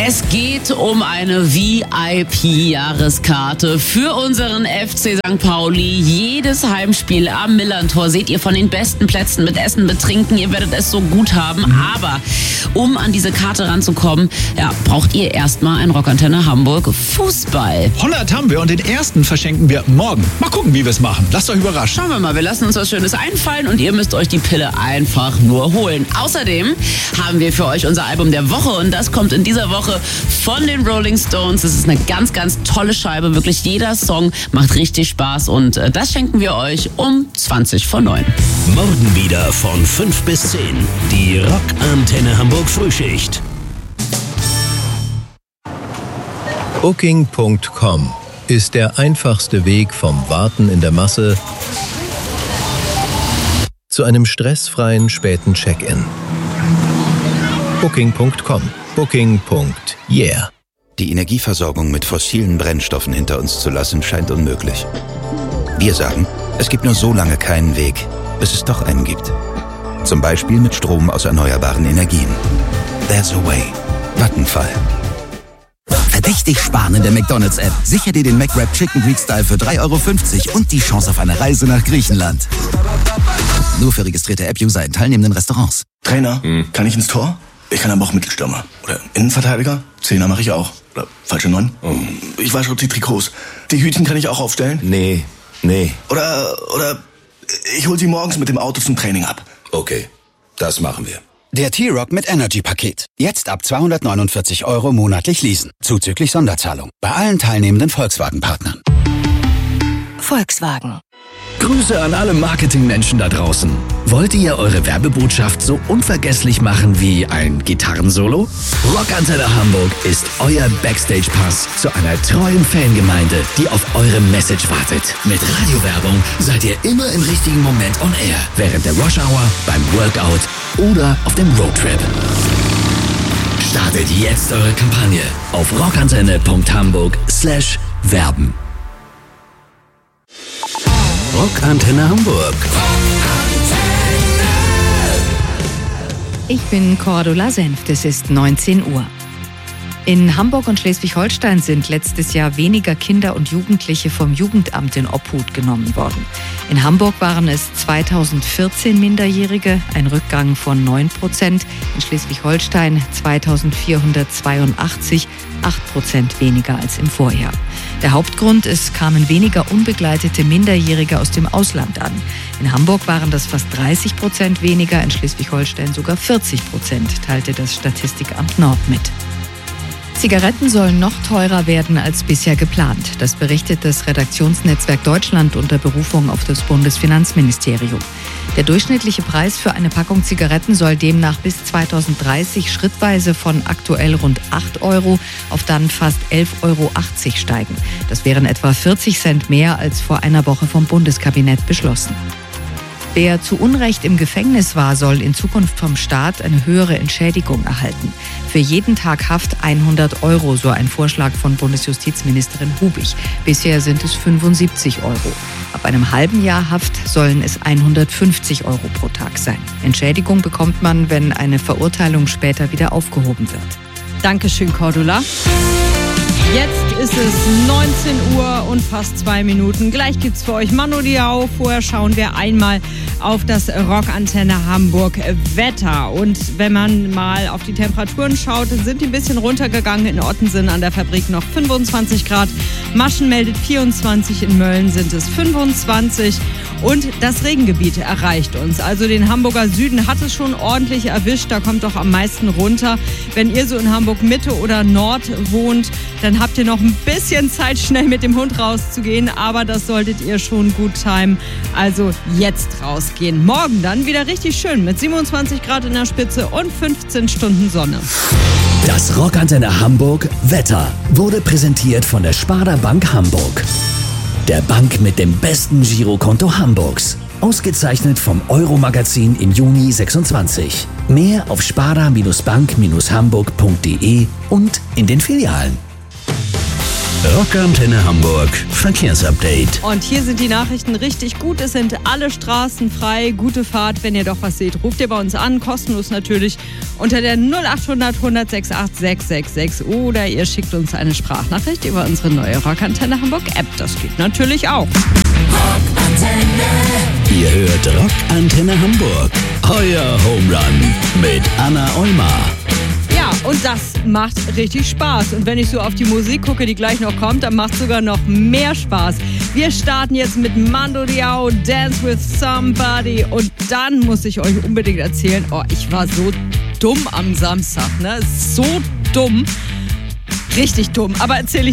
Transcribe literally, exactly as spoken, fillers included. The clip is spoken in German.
Es geht um eine V I P-Jahreskarte für unseren F C Sankt Pauli. Jedes Heimspiel am Millerntor seht ihr von den besten Plätzen mit Essen, mit Trinken. Ihr werdet es so gut haben. Aber um an diese Karte ranzukommen, ja, braucht ihr erstmal ein Rockantenne Hamburg Fußball. hundert haben wir und den ersten verschenken wir morgen. Mal gucken, wie wir es machen. Lasst euch überraschen. Schauen wir mal, wir lassen uns was Schönes einfallen und ihr müsst euch die Pille einfach nur holen. Außerdem haben wir für euch unser Album der Woche und das kommt in dieser Woche von den Rolling Stones. Es ist eine ganz, ganz tolle Scheibe. Wirklich jeder Song macht richtig Spaß und äh, das schenken wir euch um zwanzig vor neun. Morgen wieder von fünf bis zehn. Die Rockantenne Hamburg Frühschicht. Booking Punkt com ist der einfachste Weg vom Warten in der Masse zu einem stressfreien späten Check-in. Booking Punkt com. Booking. Yeah. Die Energieversorgung mit fossilen Brennstoffen hinter uns zu lassen, scheint unmöglich. Wir sagen, es gibt nur so lange keinen Weg, bis es doch einen gibt. Zum Beispiel mit Strom aus erneuerbaren Energien. There's a way. Vattenfall. Verdächtig sparen in der McDonald's-App. Sicher dir den McWrap Chicken Greek Style für drei Euro fünfzig und die Chance auf eine Reise nach Griechenland. Nur für registrierte App-User in teilnehmenden Restaurants. Trainer, hm. kann ich ins Tor? Ich kann aber auch Mittelstürmer. Oder Innenverteidiger? Zehner mache ich auch. Oder falsche Neun? Oh. Ich wasche die Trikots. Die Hütchen kann ich auch aufstellen? Nee, nee. Oder, oder ich hol sie morgens mit dem Auto zum Training ab. Okay, das machen wir. Der T-Rock mit Energy-Paket. Jetzt ab zweihundertneunundvierzig Euro monatlich leasen. Zuzüglich Sonderzahlung. Bei allen teilnehmenden Volkswagen-Partnern. Volkswagen. Grüße an alle Marketingmenschen da draußen. Wollt ihr eure Werbebotschaft so unvergesslich machen wie ein Gitarrensolo? Rockantenne Hamburg ist euer Backstage-Pass zu einer treuen Fangemeinde, die auf eure Message wartet. Mit Radiowerbung seid ihr immer im richtigen Moment on air. Während der Rush-Hour, beim Workout oder auf dem Roadtrip. Startet jetzt eure Kampagne auf rockantenne Punkt hamburg slash werben. Rockantenne Hamburg. Ich bin Cordula Senft, es ist neunzehn Uhr. In Hamburg und Schleswig-Holstein sind letztes Jahr weniger Kinder und Jugendliche vom Jugendamt in Obhut genommen worden. In Hamburg waren es zweitausendvierzehn Minderjährige, ein Rückgang von neun Prozent. In Schleswig-Holstein zweitausendvierhundertzweiundachtzig, acht Prozent weniger als im Vorjahr. Der Hauptgrund, es kamen weniger unbegleitete Minderjährige aus dem Ausland an. In Hamburg waren das fast dreißig Prozent weniger, in Schleswig-Holstein sogar vierzig Prozent, teilte das Statistikamt Nord mit. Zigaretten sollen noch teurer werden als bisher geplant. Das berichtet das Redaktionsnetzwerk Deutschland unter Berufung auf das Bundesfinanzministerium. Der durchschnittliche Preis für eine Packung Zigaretten soll demnach bis zweitausenddreißig schrittweise von aktuell rund acht Euro auf dann fast elf Euro achtzig steigen. Das wären etwa vierzig Cent mehr als vor einer Woche vom Bundeskabinett beschlossen. Wer zu Unrecht im Gefängnis war, soll in Zukunft vom Staat eine höhere Entschädigung erhalten. Für jeden Tag Haft hundert Euro, so ein Vorschlag von Bundesjustizministerin Hubig. Bisher sind es fünfundsiebzig Euro. Ab einem halben Jahr Haft sollen es hundertfünfzig Euro pro Tag sein. Entschädigung bekommt man, wenn eine Verurteilung später wieder aufgehoben wird. Dankeschön, Cordula. Jetzt ist es neunzehn Uhr und fast zwei Minuten. Gleich gibt's für euch Manu Diao. Vorher schauen wir einmal auf das Rockantenne Hamburg Wetter. Und wenn man mal auf die Temperaturen schaut, sind die ein bisschen runtergegangen. In Ottensen an der Fabrik noch fünfundzwanzig Grad. Maschen meldet vierundzwanzig, in Mölln sind es fünfundzwanzig. Und das Regengebiet erreicht uns. Also den Hamburger Süden hat es schon ordentlich erwischt. Da kommt doch am meisten runter. Wenn ihr so in Hamburg Mitte oder Nord wohnt, dann habt ihr noch ein bisschen Zeit, schnell mit dem Hund rauszugehen. Aber das solltet ihr schon gut timen. Also jetzt rausgehen. Morgen dann wieder richtig schön mit siebenundzwanzig Grad in der Spitze und fünfzehn Stunden Sonne. Das Rockantenne Hamburg Wetter wurde präsentiert von der Sparda Bank Hamburg. Der Bank mit dem besten Girokonto Hamburgs. Ausgezeichnet vom Euro-Magazin im Juni sechsundzwanzig. Mehr auf sparda Bindestrich bank Bindestrich hamburg Punkt de und in den Filialen. Rockantenne Hamburg Verkehrsupdate. Und hier sind die Nachrichten richtig gut. Es sind alle Straßen frei. Gute Fahrt. Wenn ihr doch was seht, ruft ihr bei uns an. Kostenlos natürlich unter der null acht hundert hundert sechsundachtzig sechshundertsechsunddsechzig oder ihr schickt uns eine Sprachnachricht über unsere neue Rockantenne Hamburg App. Das geht natürlich auch. Rockantenne. Ihr hört Rockantenne Hamburg. Euer Home Run mit Anna Eumar. Ja, und das macht richtig Spaß. Und wenn ich so auf die Musik gucke, die gleich noch kommt, dann macht es sogar noch mehr Spaß. Wir starten jetzt mit Mando Diao, Dance with Somebody. Und dann muss ich euch unbedingt erzählen, oh, ich war so dumm am Samstag, ne? So dumm. Richtig dumm. Aber erzähle ich